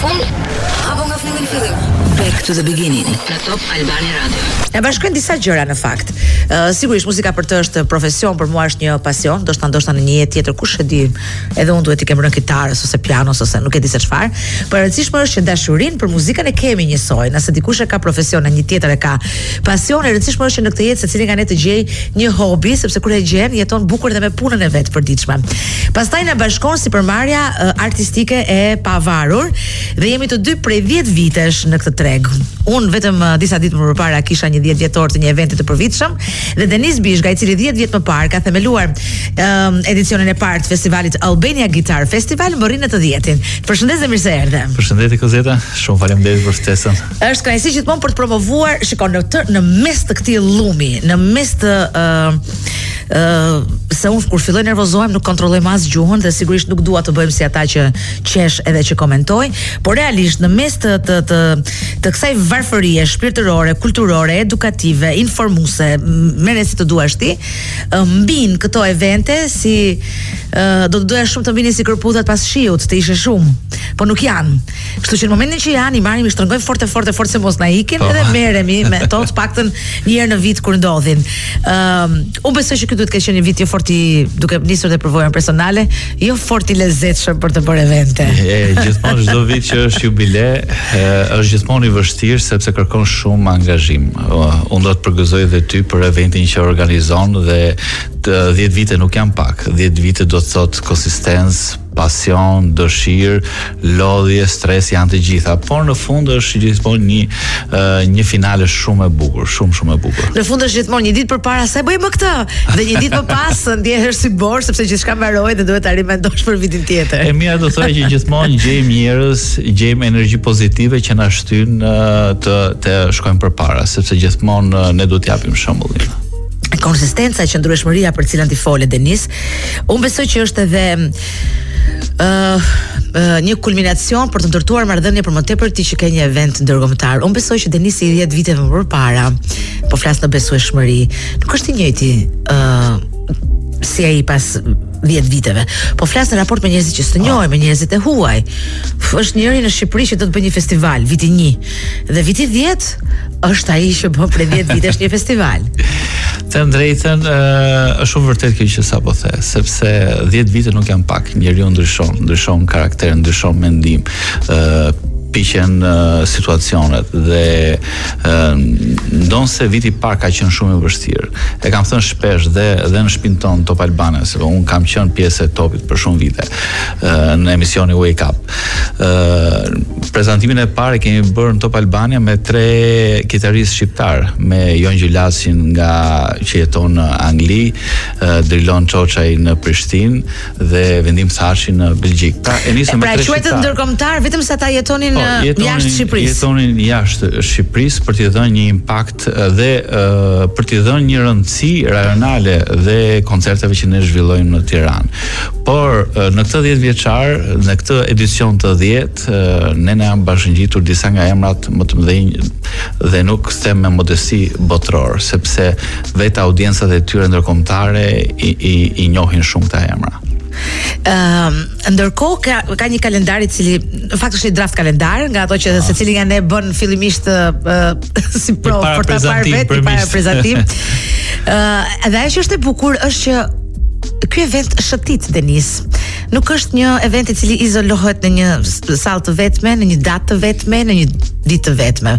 fund apo nga fillim? Back to the beginning. Në Top Albania Radio. E bashkojnë disa gjëra në fakt. Sigurisht muzika për të është profesion, për mua është një pasion, ndoshta në një jetë tjetër kush e di, edhe unë duhet të kem rënë kitarës ose pianos ose nuk e di se çfarë. Por e rëndësishme është që dashurinë për muzikën e kemi njësoj. Nëse dikush e ka profesion, një tjetër e ka pasion, e rëndësishme është që në këtë jetë secili nga ne të gjej një hobi, sepse kur e gjen jeton bukur dhe me punën e vet përditshme. Pastaj na bashkon sipërmarrja artistike e pavarur dhe jemi të dy prej 10 vitesh në këtë treg. Unë vetëm disa ditë më parë kisha një 10 vjetor të një eventi të përvitshëm dhe Denis Bishga, i cili 10 vjet më parë ka themeluar edicionin e parë të festivalit Albania Guitar Festival, më rrinë të 10-tin. Përshëndes dhe mirë se erdhe. Përshëndetje Kozeta, shumë faleminderit për ftesën. Është kënaqësi gjithmonë për të promovuar, shikon në mes të këtij llumi, në mes të se unë kur filloj nervozohem nuk kontrolloj as gjuhën dhe sigurisht nuk dua të bëjmë si ata që qesh edhe që komentoj, por realisht në mes të kësaj varfërie shpirtërore, kulturore, edukative, informuese, merre si të duash ti, mbin këto evente si do të doja shumë të mbinin si kërputhat pas shiut, të ishe shumë, po nuk janë. Kështu që në momentin që janë, i marrim, i shtrëngojmë forte se mos na ikin edhe merremi me to të paktën një herë në vit kur ndodhin. Unë besoj që ky duhet të ketë qenë një vit jo fort i duke nisur dhe përvojën personale, jo fort i lezetshëm për të bërë evente. Gjithmonë çdo vit që është jubile, është gjithmonë i vështirë sepse kërkon shumë angazhim. Unë do të përgëzoj edhe ty për eventin që organizon dhe 10 vite nuk janë pak. 10 vite do të thotë konsistencë, pasion, dëshirë, lodhje, stres janë të gjitha, por në fund është gjithmonë një finale shumë e bukur, shumë e bukur. Në fund është gjithmonë një ditë përpara se bëjmë këtë, dhe një ditë më pas ndjehesh si borë sepse gjithçka mbaroi dhe duhet ta rimendosh për vitin tjetër. E mira do thoya që gjithmonë gjejmë njerëz, gjejmë energji pozitive që na shtyn të shkojmë përpara, sepse gjithmonë ne duhet t'japim shembullin. Konsistenca, qëndrueshmëria për cilën ti fole Denis, unë besoj që është edhe një kulminacion për të ndërtuar marrëdhënie për më tepër ti që ke një event ndërkombëtar. Unë besoj që Denisi 10 viteve më parë, po flas në besueshmëri, nuk është i njëjti si ai pas 10 viteve. Po flas në raport me njerëzit që të njohim, me njerëzit e huaj. Është njëri në Shqipëri që do të bëjë një festival viti 1 dhe viti 10 është ai që bën për 10 vitesh një festival. Të drejtën, është shumë vërtet kjo që sapo the, sepse 10 vite nuk janë pak. Njeriu ndryshon karakter, ndryshon mendim, piqen situacionet dhe ndonse viti i parë ka qenë shumë i vështirë. E kam thënë shpesh dhe në shtëpinë tonë Top Albania, se unë kam qenë pjesë e Topit për shumë vite në emisioni Wake Up. Prezantimin e parë kemi bërë në Top Albania me 3 kitaristë shqiptar, me Jon Gjilacin që jeton në Angli, Drilon Çoçaj në Prishtinë dhe Vendim Thaçi në Belgjik. Pra e nisëm me 3 shqiptar. Quhet ndërkombëtar vetëm se ata jetonin jashtë Shqipërisë. Jetonin jashtë Shqipërisë për t'i dhënë një impakt dhe për t'i dhënë një rëndësi rajonale dhe koncerteve që ne zhvillojmë në Tiranë. Por në këtë 10 vjeçar, në këtë edicion të 10, ne jam bashkëngjitur disa nga emrat më të mëdhenj dhe nuk them me modesti botëror, sepse vetë audiencat e tyre ndërkombëtare i njohin shumë këta emra. Ndërkohë ka një kalendar i cili në fakt është një draft kalendar nga ato që secili nga ne bën fillimisht si provë për ta parë vetë para prezantim. Edhe ajo që është e bukur është që ky event është shëtit, Denis. Nuk është një event i cili izolohet në një sallë të vetme, në një datë të vetme, në një ditë të vetme.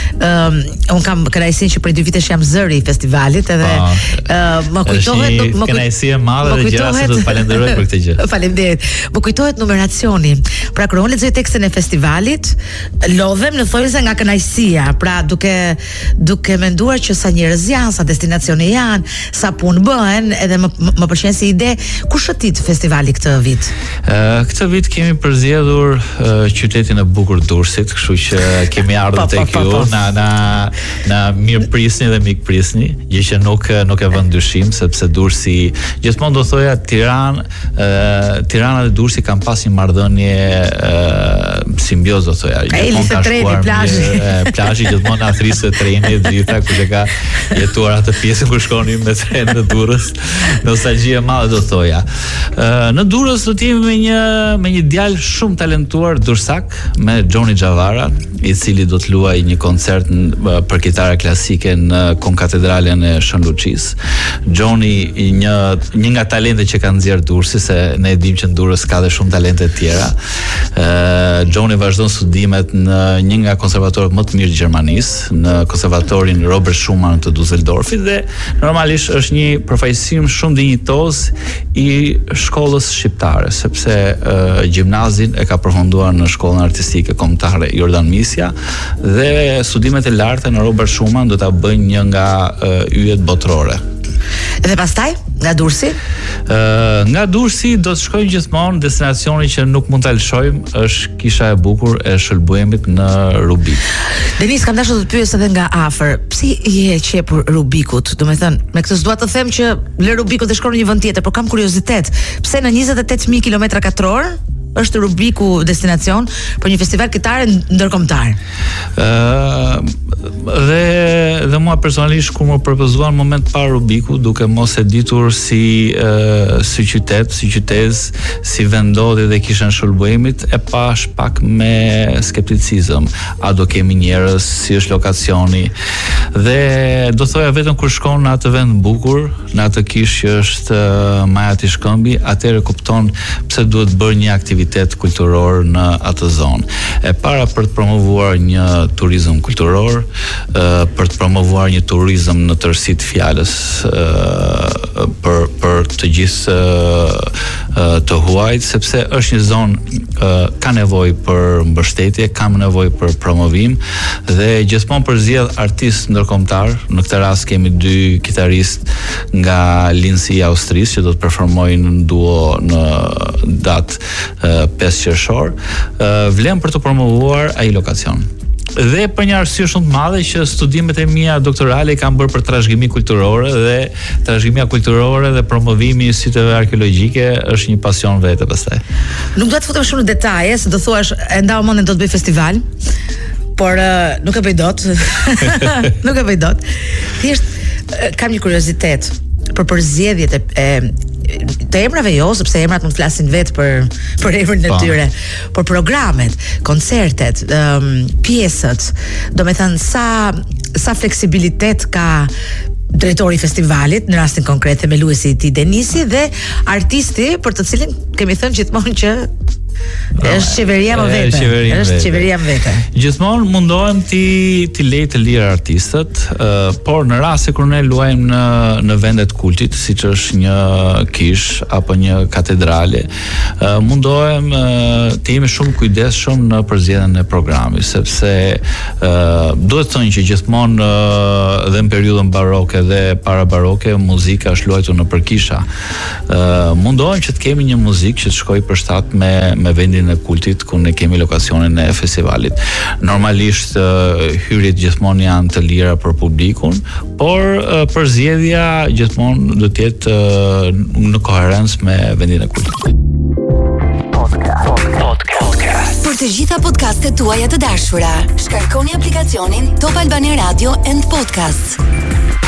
Un kam kënaqësinë që për 2 vitesh jam zëri i festivalit edhe më kujtohet më kënaqësi e madhe dhe gjëra do të falenderoj për këtë gjë. Faleminderit. Më kujtohet numeracioni. Pra kur unë lexoj tekstin e festivalit, lodhem në thojse nga kënaqësia, pra duke menduar që sa njerëz janë, sa destinacione janë, sa punë bëhen, edhe më pëlqen si ide. Ku shëtit festivali këtë vit? Këtë vit kemi përzgjedhur qytetin e bukur Durrësit, kështu që kemi ardhur tek ju, na mirë prisni dhe mik prisni, gjë që nuk e vën dyshim, sepse Durrësi, gjithmonë do thoja Tirana dhe Durrësi kanë pas një marrëdhënie simbioz do thoya. Plazhi gjithmonë athrisë treni drita ku që ka jetuar atë pjesën kur shkonim me tren në Durrës. Nostalgji e madhe do thoja. Në Durrës do të jemi me një djalë shumë talentuar dursak me Gjoni Xhavara, i cili do të luajë një koncert për kitare klasike në konkatedralen e Shën Luçis. Gjoni një nga talentet që ka nxjerr Durrësi, se ne e dimë që në Durrës ka dhe shumë talente të tjera. Gjoni vazhdon studimet në një nga konservatorët më të mirë të Gjermanisë, në konservatorin Robert Schumann të Düsseldorfit, dhe normalisht është një përfaqësim shumë dinjitoz i shkollës shqiptare, sepse gjimnazin e ka përfunduar në shkollën artistike kombëtare Jordan Misja, dhe studimet e larta në Robert Schumann do ta bëjnë një nga yjet botërore. Dhe pastaj nga Durrësi? Nga Durrësi do të shkojmë gjithmonë destinacioni që nuk mund ta lëshojmë, është kisha e bukur e Shëlbuemit në Rubik. Denis, kam dashur të të pyes edhe nga afër. Pse je qepur Rubikut? Domethënë, me këtë s'dua të them që lë Rubikut dhe shkon në një vend tjetër, por kam kuriozitet. Pse në 28000 km2 është Rubiku destinacion për një festival kitare ndërkombëtar? Dhe mua personalisht kur më propozuan moment parë Rubiku, duke mos e ditur si qytet, si qytet, si vendodhi dhe kishën Shëlbuemit, e pash pak me skepticizëm. A do kemi njerëz, si është lokacioni? Dhe do thoja vetëm kur shkon në atë vend bukur, në atë kishë që është Maja Tishkëmbi, atëherë kupton pse duhet bërë një aktivitet kulturor në atë zonë. E para për të promovuar një turizëm kulturor, për të promovuar një turizëm në tërësi të fjalës, për të gjithë të huajt, sepse është një zonë ka nevojë për mbështetje, ka nevojë për promovim, dhe gjithmonë përzjedh artistë ndërkombëtar. Në këtë rast kemi 2 kitaristë nga Linsi i Austrisë që do të performojnë në duo në datë 5 qershor. Vlen për të promovuar ai lokacion. Dhe për një arsye shumë të madhe që studimet e mia doktorale kanë bërë për trashëgimi kulturore, dhe trashëgimia kulturore dhe promovimi i siteve arkeologjike është një pasion vetë pastaj. Nuk do të futem shumë në detaje, se do thuash e ndau mendin do të bëj festival, por nuk e bëj dot. Nuk e bëj dot. Thjesht kam një kuriozitet për përzgjedhjet të emrave, jo, sepse emrat mund të flasin vetë për emrin e tyre, por programet, koncertet, pjesët, do me thënë sa fleksibilitet ka drejtori i festivalit, në rastin konkret me luesi i tij Denisi, dhe artisti për të cilin kemi thënë gjithmonë që është qeveria më vete. Është qeveria më vete. Gjithmonë mundohem ti lej të lirë artistët, por në raste kur ne luajmë në vendet kultit, siç është një kish apo një katedrale, mundohem të jemi shumë kujdesshëm në përzgjedhjen e programit, sepse duhet të thonë që gjithmonë dhe në periudhën baroke dhe para baroke muzika është luajtur në përkisha. Mundohem që të kemi një muzikë që të shkojë përshtat me vendin e kultit ku ne kemi lokacionin e festivalit. Normalisht hyrjet gjithmonë janë të lira për publikun, por përzgjedhja gjithmonë do të jetë në koherencë me vendin e kultit. Podcast. Për të gjitha podcastet tuaja të dashura, shkarkoni aplikacionin Top Albania Radio and Podcast.